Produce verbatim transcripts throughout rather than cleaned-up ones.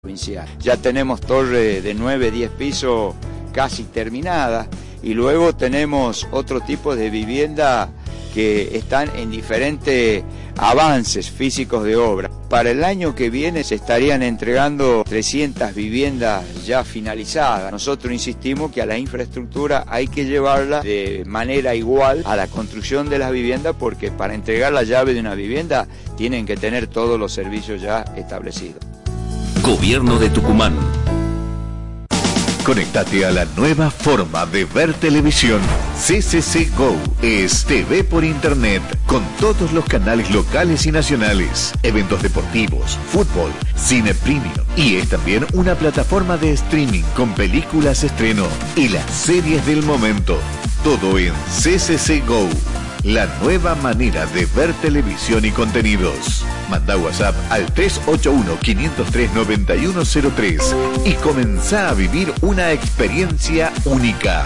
provincial. Ya tenemos torre de nueve, diez pisos casi terminada y luego tenemos otro tipo de vivienda que están en diferentes avances físicos de obra. Para el año que viene se estarían entregando trescientas viviendas ya finalizadas. Nosotros insistimos que a la infraestructura hay que llevarla de manera igual a la construcción de las viviendas, porque para entregar la llave de una vivienda tienen que tener todos los servicios ya establecidos. Gobierno de Tucumán. Conéctate a la nueva forma de ver televisión. C C C Go es T V por internet con todos los canales locales y nacionales, eventos deportivos, fútbol, cine premium, y es también una plataforma de streaming con películas estreno y las series del momento. Todo en C C C Go, la nueva manera de ver televisión y contenidos. Manda WhatsApp al tres ocho uno, cinco cero tres, nueve uno cero tres y comenzá a vivir una experiencia única.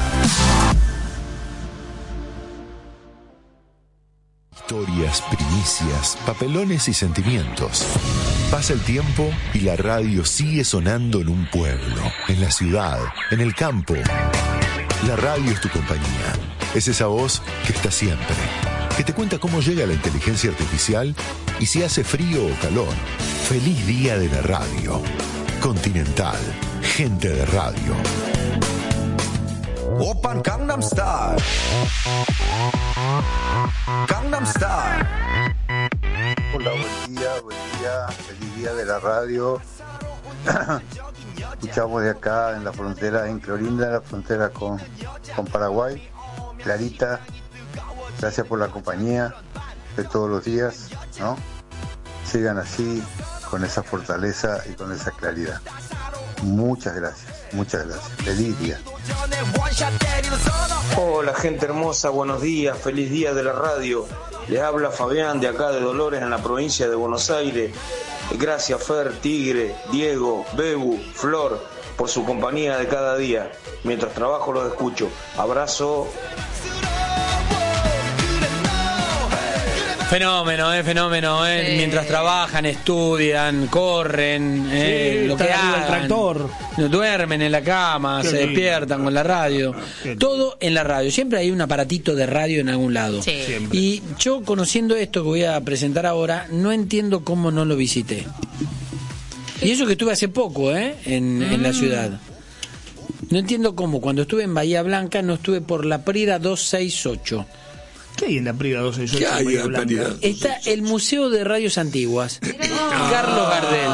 Historias, primicias, papelones y sentimientos. Pasa el tiempo y la radio sigue sonando en un pueblo, en la ciudad, en el campo. La radio es tu compañía. Es esa voz que está siempre, que te cuenta cómo llega la inteligencia artificial y si hace frío o calor. Feliz día de la radio. Continental, gente de radio. Open Gangnam Style. Gangnam Style. Hola, buen día, buen día, feliz día de la radio. Escuchamos de acá en la frontera, en Clorinda, la frontera con, con Paraguay. Clarita, gracias por la compañía de todos los días, ¿no? Sigan así, con esa fortaleza y con esa claridad. Muchas gracias, muchas gracias. Feliz día. Hola, gente hermosa, buenos días, feliz día de la radio. Les habla Fabián de acá de Dolores, en la provincia de Buenos Aires. Gracias, Fer, Tigre, Diego, Bebu, Flor, por su compañía de cada día. Mientras trabajo los escucho. Abrazo. Fenómeno, eh, fenómeno, eh. Sí. Mientras trabajan, estudian, corren, eh, sí, lo que hagan, el tractor. Duermen en la cama, Qué se lindo. Despiertan con la radio. Todo en la radio. Siempre hay un aparatito de radio en algún lado. Sí. Y yo, conociendo esto que voy a presentar ahora, no entiendo cómo no lo visité. Y eso que estuve hace poco, ¿eh? En, mm. en la ciudad. No entiendo cómo. Cuando estuve en Bahía Blanca no estuve por la Prida doscientos sesenta y ocho. ¿Qué hay en la Prida doscientos sesenta y ocho? ¿Qué hay en la Está el Museo de Radios Antiguas. Oh. Carlos Gardel.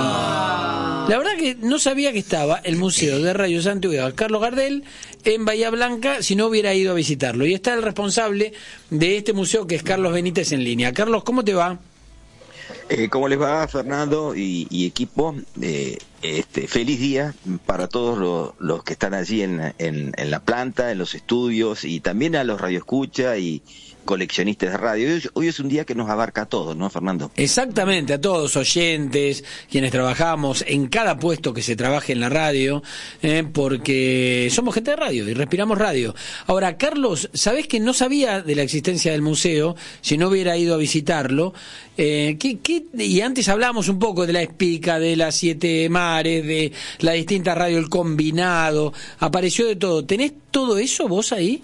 La verdad que no sabía que estaba el Museo de Radios Antiguas Carlos Gardel en Bahía Blanca si no hubiera ido a visitarlo. Y está el responsable de este museo, que es Carlos Benítez, en línea. Carlos, ¿cómo te va? Eh, ¿Cómo les va, Fernando y, y equipo? Eh, este, feliz día para todos los, los que están allí en, en, en la planta, en los estudios, y también a los radioescucha y coleccionistas de radio. Hoy, hoy es un día que nos abarca a todos, ¿no, Fernando? Exactamente, a todos, oyentes, quienes trabajamos en cada puesto que se trabaje en la radio, eh, porque somos gente de radio y respiramos radio. Ahora, Carlos, ¿sabés que no sabía de la existencia del museo si no hubiera ido a visitarlo? Eh, ¿qué, qué, y antes hablábamos un poco de la Espica, de las Siete Mares, de la distinta radio, el combinado, apareció de todo. ¿Tenés todo eso vos ahí?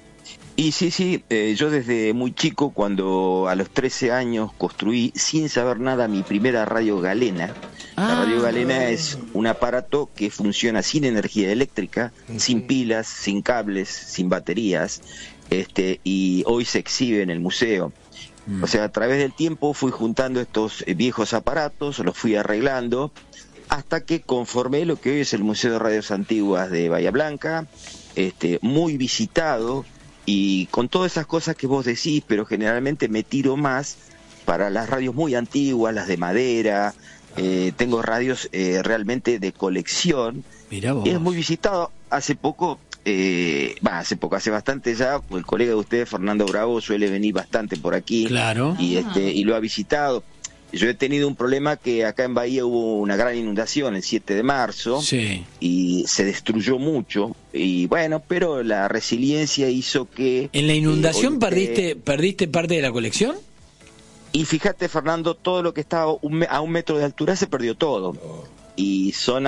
Y sí, sí, eh, yo desde muy chico, cuando a los trece años construí, sin saber nada, mi primera radio galena. Ah. La radio galena es un aparato que funciona sin energía eléctrica, uh-huh. sin pilas, sin cables, sin baterías, este, y hoy se exhibe en el museo. Uh-huh. O sea, a través del tiempo fui juntando estos viejos aparatos, los fui arreglando, hasta que conformé lo que hoy es el Museo de Radios Antiguas de Bahía Blanca, este, muy visitado. Y con todas esas cosas que vos decís, pero generalmente me tiro más para las radios muy antiguas, las de madera. Eh, tengo radios eh, realmente de colección. Mirá vos. Es muy visitado. Hace poco, eh, bah, hace poco, hace bastante ya, el colega de ustedes, Fernando Bravo, suele venir bastante por aquí. Claro. Y, este, y lo ha visitado. Yo he tenido un problema que acá en Bahía hubo una gran inundación el siete de marzo, sí. y se destruyó mucho, y bueno, pero la resiliencia hizo que... ¿En la inundación eh, perdiste, perdiste parte de la colección? Y fíjate, Fernando, todo lo que estaba un, a un metro de altura se perdió todo. y son